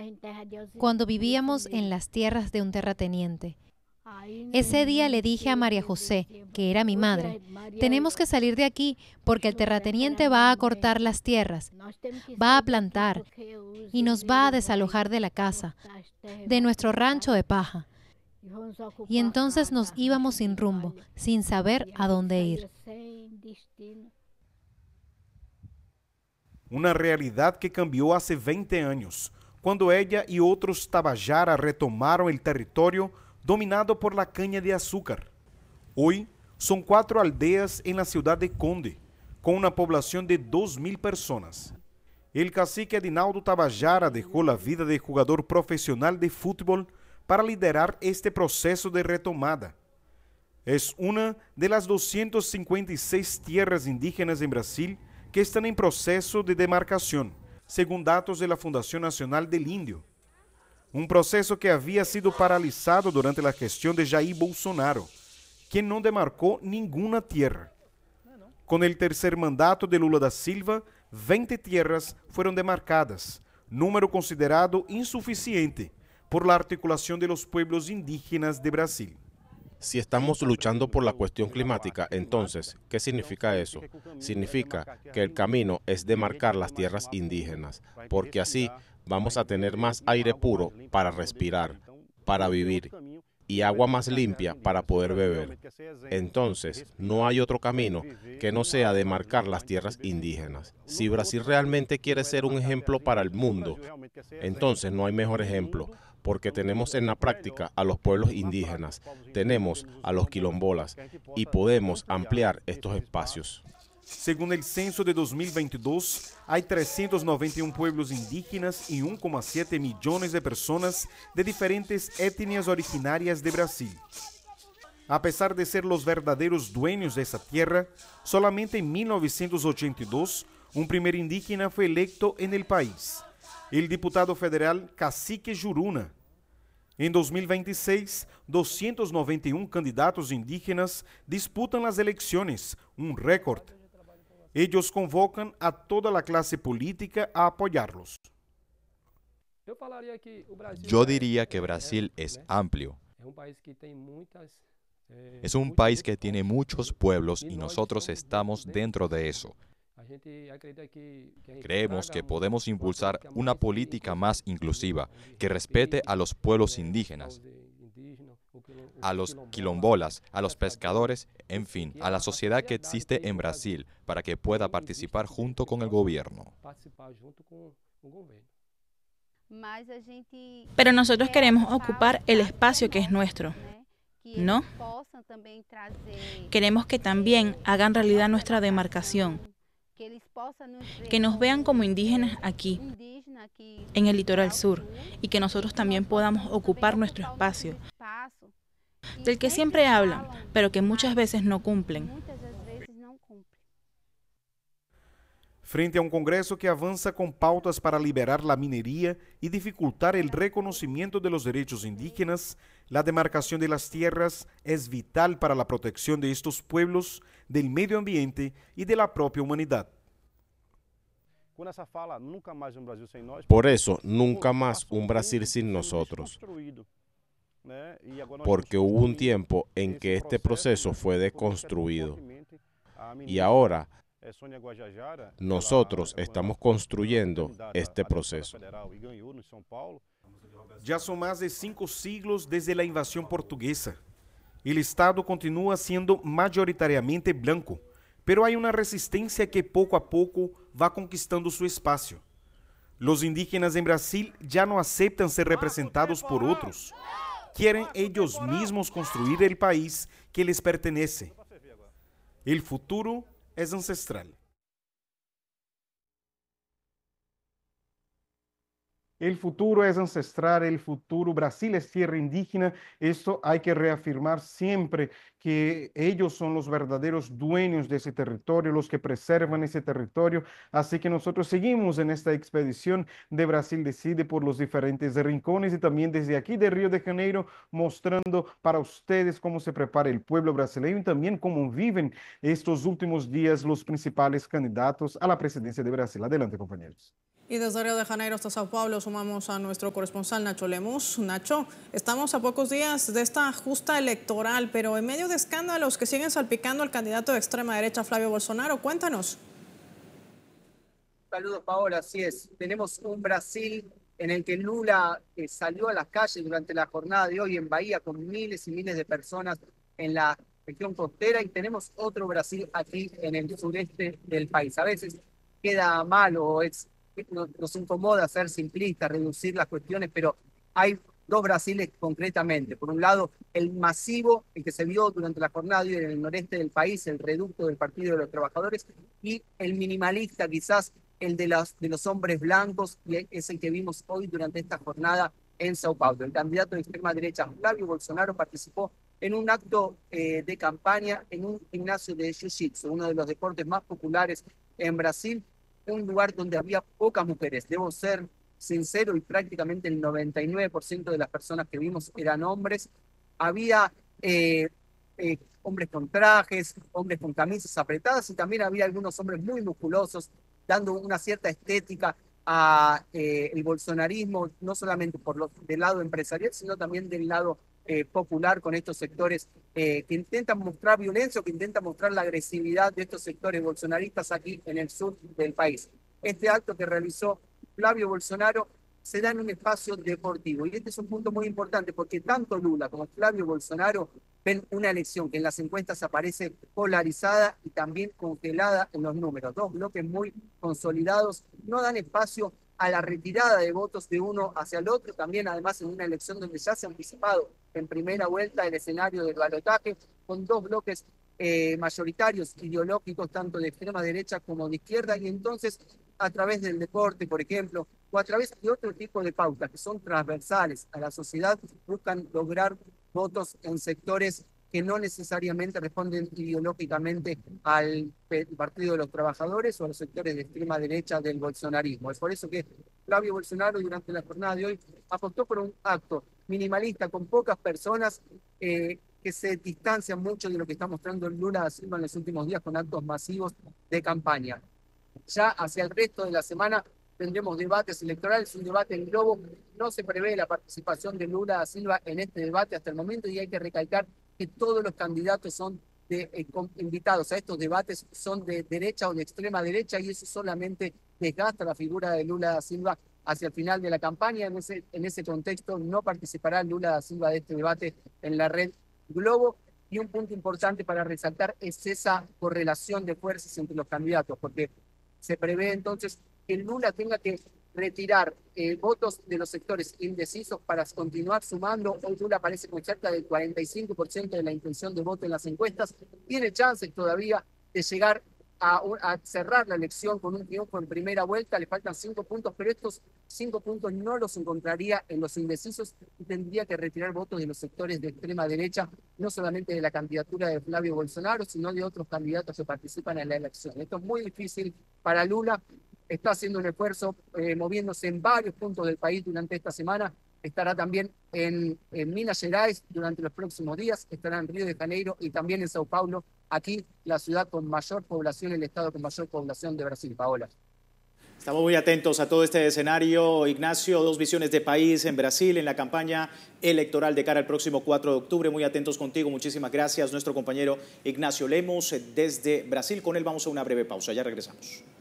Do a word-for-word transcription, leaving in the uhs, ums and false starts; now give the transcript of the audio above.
cuando vivíamos en las tierras de un terrateniente. Ese día le dije a María José, que era mi madre, tenemos que salir de aquí porque el terrateniente va a cortar las tierras, va a plantar y nos va a desalojar de la casa, de nuestro rancho de paja. Y entonces nos íbamos sin rumbo, sin saber a dónde ir. Una realidad que cambió hace veinte años, cuando ella y otros Tabajara retomaron el territorio dominado por la caña de azúcar. Hoy son cuatro aldeas en la ciudad de Conde, con una población de dos mil personas. El cacique Edinaldo Tabajara dejó la vida de jugador profesional de fútbol para liderar este proceso de retomada. Es una de las doscientas cincuenta y seis tierras indígenas en Brasil que están en proceso de demarcación, según datos de la Fundación Nacional del Indio. Un proceso que había sido paralizado durante la gestión de Jair Bolsonaro, quien no demarcó ninguna tierra. Con el tercer mandato de Lula da Silva, veinte tierras fueron demarcadas, número considerado insuficiente por la articulación de los pueblos indígenas de Brasil. Si estamos luchando por la cuestión climática, entonces, ¿qué significa eso? Significa que el camino es demarcar las tierras indígenas, porque así vamos a tener más aire puro para respirar, para vivir, y agua más limpia para poder beber. Entonces, no hay otro camino que no sea demarcar las tierras indígenas. Si Brasil realmente quiere ser un ejemplo para el mundo, entonces no hay mejor ejemplo, porque tenemos en la práctica a los pueblos indígenas, tenemos a los quilombolas y podemos ampliar estos espacios. Según el censo de dos mil veintidós, hay trescientos noventa y uno pueblos indígenas y uno coma siete millones de personas de diferentes etnias originarias de Brasil. A pesar de ser los verdaderos dueños de esa tierra, solamente en mil novecientos ochenta y dos un primer indígena fue electo en el país, el diputado federal Cacique Juruna. En dos mil veintiséis, doscientos noventa y uno candidatos indígenas disputan las elecciones, un récord. Ellos convocan a toda la clase política a apoyarlos. Yo diría que Brasil es amplio. Es un país que tiene muchos pueblos y nosotros estamos dentro de eso. Creemos que podemos impulsar una política más inclusiva, que respete a los pueblos indígenas, a los quilombolas, a los pescadores, en fin, a la sociedad que existe en Brasil, para que pueda participar junto con el gobierno. Pero nosotros queremos ocupar el espacio que es nuestro, ¿no? Queremos que también hagan realidad nuestra demarcación, que nos vean como indígenas aquí, en el litoral sur, y que nosotros también podamos ocupar nuestro espacio, del que siempre hablan, pero que muchas veces no cumplen. Frente a un Congreso que avanza con pautas para liberar la minería y dificultar el reconocimiento de los derechos indígenas, la demarcación de las tierras es vital para la protección de estos pueblos, del medio ambiente y de la propia humanidad. Por eso, nunca más un Brasil sin nosotros. Porque hubo un tiempo en que este proceso fue deconstruido. Y ahora, nosotros estamos construyendo este proceso. Ya son más de cinco siglos desde la invasión portuguesa. El Estado continúa siendo mayoritariamente blanco, pero hay una resistencia que poco a poco va conquistando su espacio. Los indígenas en Brasil ya no aceptan ser representados por otros. Quieren ellos mismos construir el país que les pertenece. El futuro es ancestral. El futuro es ancestral, el futuro, Brasil es tierra indígena. Esto hay que reafirmar siempre, que ellos son los verdaderos dueños de ese territorio, los que preservan ese territorio. Así que nosotros seguimos en esta expedición de Brasil Decide por los diferentes rincones y también desde aquí de Río de Janeiro, mostrando para ustedes cómo se prepara el pueblo brasileño y también cómo viven estos últimos días los principales candidatos a la presidencia de Brasil. Adelante, compañeros. Y desde Río de Janeiro hasta Sao Paulo sumamos a nuestro corresponsal Nacho Lemus. Nacho, estamos a pocos días de esta justa electoral, pero en medio de escándalos que siguen salpicando al candidato de extrema derecha Flavio Bolsonaro. Cuéntanos. Saludos, Paola, así es. Tenemos un Brasil en el que Lula eh, salió a las calles durante la jornada de hoy en Bahía con miles y miles de personas en la región costera, y tenemos otro Brasil aquí en el sureste del país. A veces queda mal o es, nos incomoda ser simplistas, reducir las cuestiones, pero hay dos Brasiles concretamente. Por un lado, el masivo, el que se vio durante la jornada de hoy en el noreste del país, el reducto del Partido de los Trabajadores, y el minimalista, quizás el de los, de los hombres blancos, y es el que vimos hoy durante esta jornada en Sao Paulo. El candidato de extrema derecha, Flavio Bolsonaro, participó en un acto eh, de campaña en un gimnasio de jiu-jitsu, uno de los deportes más populares en Brasil, un lugar donde había pocas mujeres. Debo ser sincero, y prácticamente el noventa y nueve por ciento de las personas que vimos eran hombres. Había eh, eh, hombres con trajes, hombres con camisas apretadas, y también había algunos hombres muy musculosos, dando una cierta estética a eh, el bolsonarismo, no solamente por lo, del lado empresarial, sino también del lado eh, popular, con estos sectores eh, que intentan mostrar violencia o que intentan mostrar la agresividad de estos sectores bolsonaristas aquí en el sur del país. Este acto que realizó Flavio Bolsonaro se da en un espacio deportivo, y este es un punto muy importante porque tanto Lula como Flavio Bolsonaro ven una elección que en las encuestas aparece polarizada y también congelada en los números. Dos bloques muy consolidados no dan espacio a la retirada de votos de uno hacia el otro, también además en una elección donde ya se ha anticipado en primera vuelta el escenario del balotaje, con dos bloques eh, mayoritarios ideológicos, tanto de extrema derecha como de izquierda, y entonces a través del deporte, por ejemplo, o a través de otro tipo de pautas que son transversales a la sociedad, buscan lograr votos en sectores que no necesariamente responden ideológicamente al Partido de los Trabajadores o a los sectores de extrema derecha del bolsonarismo. Es por eso que Flavio Bolsonaro durante la jornada de hoy apostó por un acto minimalista con pocas personas eh, que se distancian mucho de lo que está mostrando Lula da Silva en los últimos días con actos masivos de campaña. Ya hacia el resto de la semana tendremos debates electorales, un debate en Globo. No se prevé la participación de Lula da Silva en este debate hasta el momento, y hay que recalcar que todos los candidatos son de, eh, invitados a estos debates son de derecha o de extrema derecha, y eso solamente desgasta la figura de Lula da Silva hacia el final de la campaña. En ese, en ese contexto no participará Lula da Silva de este debate en la red Globo. Y un punto importante para resaltar es esa correlación de fuerzas entre los candidatos, porque se prevé entonces que Lula tenga que retirar eh, votos de los sectores indecisos para continuar sumando. Hoy Lula aparece con cerca del cuarenta y cinco por ciento de la intención de voto en las encuestas. Tiene chances todavía de llegar a, a cerrar la elección con un triunfo en primera vuelta. Le faltan cinco puntos, pero estos cinco puntos no los encontraría en los indecisos y tendría que retirar votos de los sectores de extrema derecha, no solamente de la candidatura de Flavio Bolsonaro, sino de otros candidatos que participan en la elección. Esto es muy difícil para Lula. Está haciendo un esfuerzo eh, moviéndose en varios puntos del país durante esta semana. Estará también en, en Minas Gerais durante los próximos días, estará en Río de Janeiro y también en Sao Paulo, aquí la ciudad con mayor población, el estado con mayor población de Brasil. Paola. Estamos muy atentos a todo este escenario, Ignacio, dos visiones de país en Brasil en la campaña electoral de cara al próximo cuatro de octubre. Muy atentos contigo, muchísimas gracias. Nuestro compañero Ignacio Lemus desde Brasil, con él vamos a una breve pausa, ya regresamos.